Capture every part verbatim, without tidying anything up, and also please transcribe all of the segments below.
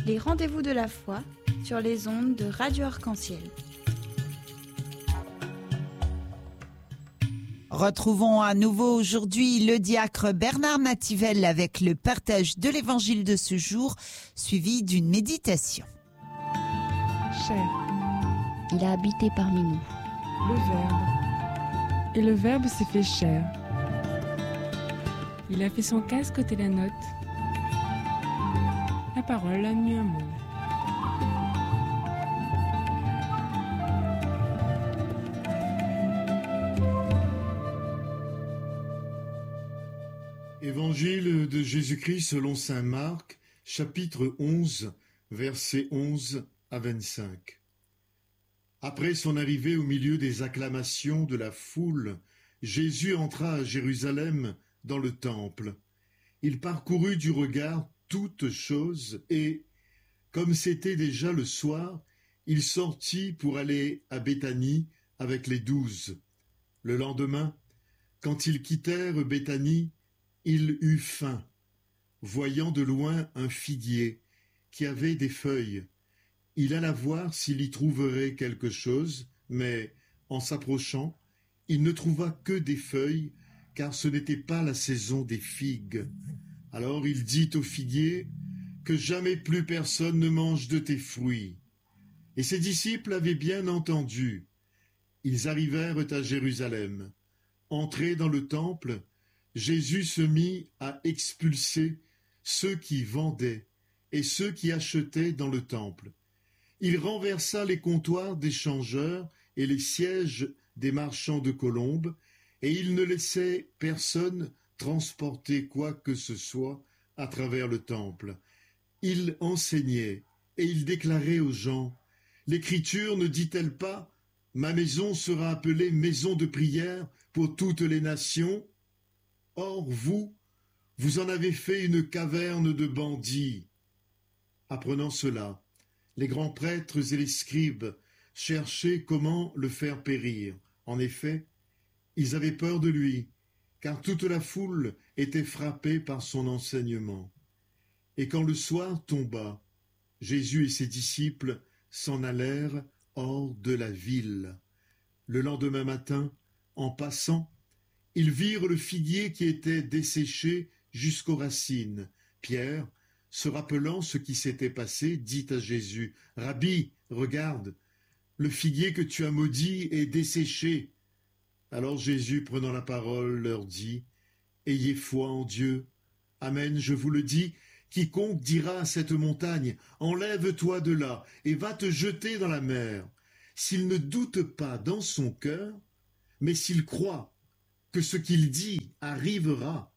Les rendez-vous de la foi sur les ondes de Radio Arc-en-Ciel. Retrouvons à nouveau aujourd'hui le diacre Bernard Nativelle avec le partage de l'évangile de ce jour, suivi d'une méditation. Chair. Il a habité parmi nous. Le Verbe. Et le Verbe s'est fait chair. Il a fait son casque ôter la note. La parole a mis un mot. Évangile de Jésus-Christ selon saint Marc, chapitre onze, versets onze à vingt-cinq. Après son arrivée au milieu des acclamations de la foule, Jésus entra à Jérusalem dans le temple. Il parcourut du regard toutes choses et, comme c'était déjà le soir, il sortit pour aller à Béthanie avec les douze. Le lendemain, quand ils quittèrent Béthanie, il eut faim, voyant de loin un figuier qui avait des feuilles. Il alla voir s'il y trouverait quelque chose, mais, en s'approchant, il ne trouva que des feuilles, car ce n'était pas la saison des figues. Alors il dit au figuier, « Que jamais plus personne ne mange de tes fruits. » Et ses disciples avaient bien entendu. Ils arrivèrent à Jérusalem. Entrés dans le temple, Jésus se mit à expulser ceux qui vendaient et ceux qui achetaient dans le temple. Il renversa les comptoirs des changeurs et les sièges des marchands de colombes, et il ne laissait personne transporter quoi que ce soit à travers le temple. Il enseignait et il déclarait aux gens, « L'Écriture ne dit-elle pas, « Ma maison sera appelée maison de prière pour toutes les nations ?» Or vous, vous en avez fait une caverne de bandits. » Apprenant cela, les grands prêtres et les scribes cherchaient comment le faire périr. En effet, ils avaient peur de lui, car toute la foule était frappée par son enseignement. Et quand le soir tomba, Jésus et ses disciples s'en allèrent hors de la ville. Le lendemain matin, en passant, ils virent le figuier qui était desséché jusqu'aux racines. Pierre, se rappelant ce qui s'était passé, dit à Jésus, « Rabbi, regarde, le figuier que tu as maudit est desséché. » Alors Jésus, prenant la parole, leur dit, « Ayez foi en Dieu. Amen, je vous le dis, quiconque dira à cette montagne, « Enlève-toi de là et va te jeter dans la mer. » S'il ne doute pas dans son cœur, mais s'il croit que ce qu'il dit arrivera,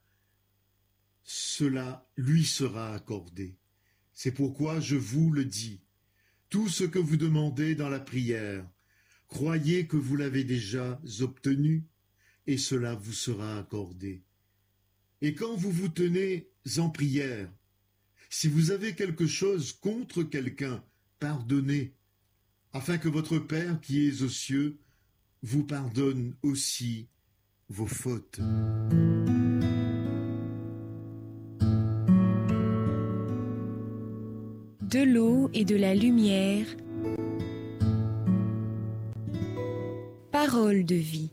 cela lui sera accordé. C'est pourquoi je vous le dis. Tout ce que vous demandez dans la prière, croyez que vous l'avez déjà obtenu, et cela vous sera accordé. Et quand vous vous tenez en prière, si vous avez quelque chose contre quelqu'un, pardonnez, afin que votre Père qui est aux cieux vous pardonne aussi vos fautes. De l'eau et de la lumière, parole de vie.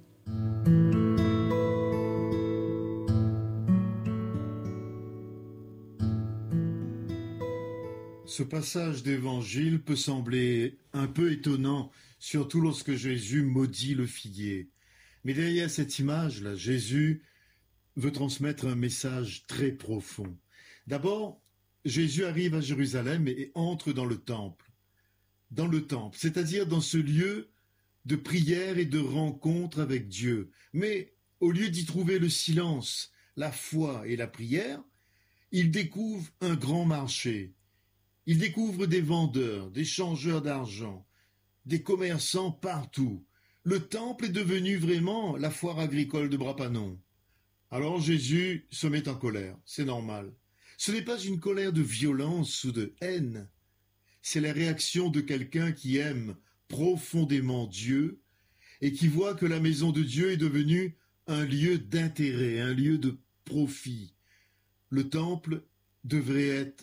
Ce passage d'évangile peut sembler un peu étonnant, surtout lorsque Jésus maudit le figuier. Mais derrière cette image-là, Jésus veut transmettre un message très profond. D'abord, Jésus arrive à Jérusalem et entre dans le temple. Dans le temple, c'est-à-dire dans ce lieu de prière et de rencontre avec Dieu. Mais au lieu d'y trouver le silence, la foi et la prière, il découvre un grand marché. Il découvre des vendeurs, des changeurs d'argent, des commerçants partout. Le temple est devenu vraiment la foire agricole de Brapanon. Alors Jésus se met en colère, c'est normal. Ce n'est pas une colère de violence ou de haine, c'est la réaction de quelqu'un qui aime profondément Dieu et qui voit que la maison de Dieu est devenue un lieu d'intérêt, un lieu de profit. Le temple devrait être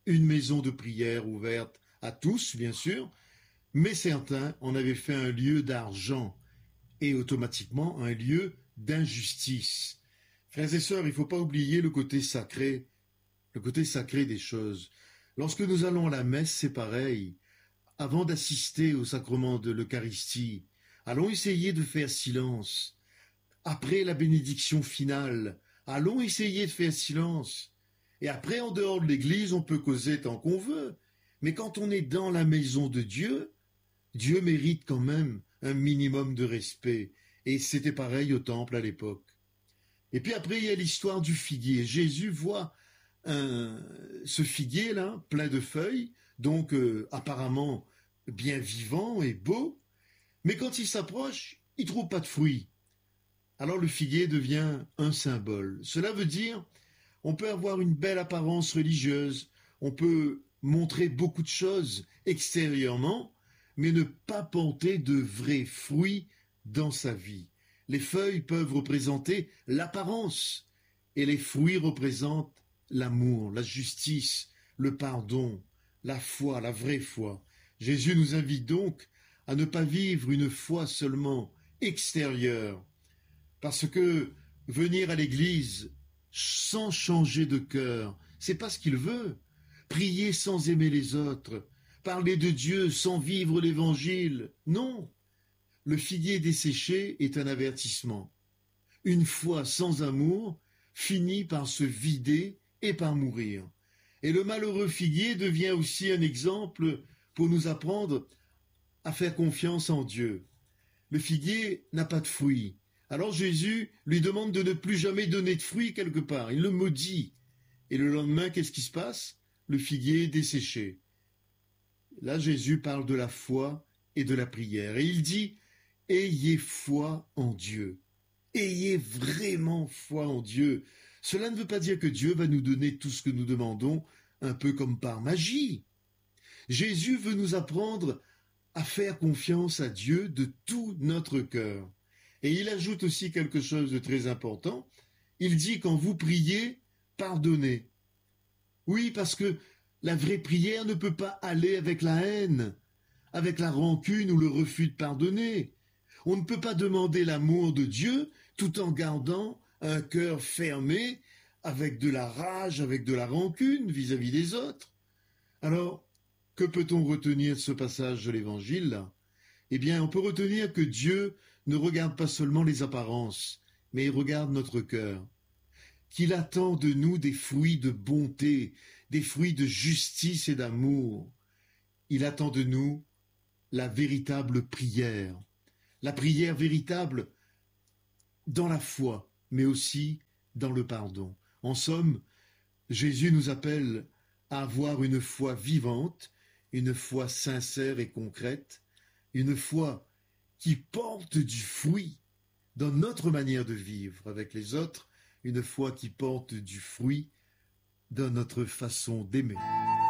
une maison de prière ouverte à tous, bien sûr, mais certains en avaient fait un lieu d'argent et automatiquement un lieu d'injustice. Frères et sœurs, il ne faut pas oublier le côté sacré, le côté sacré des choses. Lorsque nous allons à la messe, c'est pareil. Avant d'assister au sacrement de l'Eucharistie, allons essayer de faire silence. Après la bénédiction finale, allons essayer de faire silence. Et après, en dehors de l'église, on peut causer tant qu'on veut. Mais quand on est dans la maison de Dieu, Dieu mérite quand même un minimum de respect. Et c'était pareil au temple à l'époque. Et puis après, il y a l'histoire du figuier. Jésus voit un, ce figuier-là, plein de feuilles, donc euh, apparemment bien vivant et beau. Mais quand il s'approche, il ne trouve pas de fruits. Alors le figuier devient un symbole. Cela veut dire, on peut avoir une belle apparence religieuse, on peut montrer beaucoup de choses extérieurement, mais ne pas porter de vrais fruits dans sa vie. Les feuilles peuvent représenter l'apparence et les fruits représentent l'amour, la justice, le pardon, la foi, la vraie foi. Jésus nous invite donc à ne pas vivre une foi seulement extérieure, parce que venir à l'église sans changer de cœur, c'est pas ce qu'il veut. Prier sans aimer les autres, parler de Dieu sans vivre l'évangile, non. Le figuier desséché est un avertissement. Une foi sans amour finit par se vider et par mourir. Et le malheureux figuier devient aussi un exemple pour nous apprendre à faire confiance en Dieu. Le figuier n'a pas de fruits. Alors Jésus lui demande de ne plus jamais donner de fruits quelque part. Il le maudit. Et le lendemain, qu'est-ce qui se passe? Le figuier est desséché. Là, Jésus parle de la foi et de la prière. Et il dit, ayez foi en Dieu. Ayez vraiment foi en Dieu. Cela ne veut pas dire que Dieu va nous donner tout ce que nous demandons, un peu comme par magie. Jésus veut nous apprendre à faire confiance à Dieu de tout notre cœur. Et il ajoute aussi quelque chose de très important. Il dit, quand vous priez, pardonnez. Oui, parce que la vraie prière ne peut pas aller avec la haine, avec la rancune ou le refus de pardonner. On ne peut pas demander l'amour de Dieu tout en gardant un cœur fermé avec de la rage, avec de la rancune vis-à-vis des autres. Alors, que peut-on retenir de ce passage de l'Évangile-là? Eh bien, on peut retenir que Dieu ne regarde pas seulement les apparences, mais il regarde notre cœur. Qu'il attend de nous des fruits de bonté, des fruits de justice et d'amour. Il attend de nous la véritable prière. La prière véritable dans la foi, mais aussi dans le pardon. En somme, Jésus nous appelle à avoir une foi vivante, une foi sincère et concrète, une foi qui porte du fruit dans notre manière de vivre avec les autres, une foi qui porte du fruit dans notre façon d'aimer.